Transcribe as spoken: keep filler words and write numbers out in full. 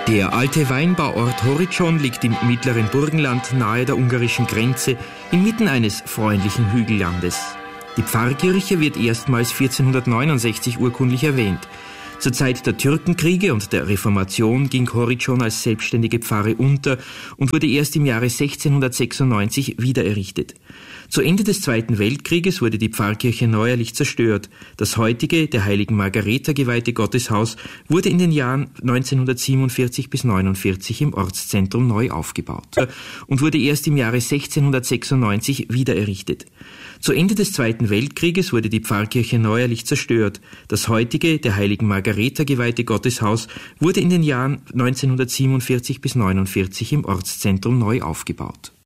Der alte Weinbauort Horiczon liegt im mittleren Burgenland nahe der ungarischen Grenze, inmitten eines freundlichen Hügellandes. Die Pfarrkirche wird erstmals vierzehnhundertneunundsechzig urkundlich erwähnt. Zur Zeit der Türkenkriege und der Reformation ging Horiczon als selbstständige Pfarre unter und wurde erst im Jahre sechzehnhundertsechsundneunzig wiedererrichtet. Zu Ende des Zweiten Weltkrieges wurde die Pfarrkirche neuerlich zerstört. Das heutige, der heiligen Margareta geweihte Gotteshaus wurde in den Jahren neunzehnhundertsiebenundvierzig bis neunundvierzig im Ortszentrum neu aufgebaut und wurde erst im Jahre sechzehnhundertsechsundneunzig wiedererrichtet. Zu Ende des Zweiten Weltkrieges wurde die Pfarrkirche neuerlich zerstört. Das heutige, der heiligen Margareta geweihte Gotteshaus wurde in den Jahren neunzehnhundertsiebenundvierzig bis neunundvierzig im Ortszentrum neu aufgebaut.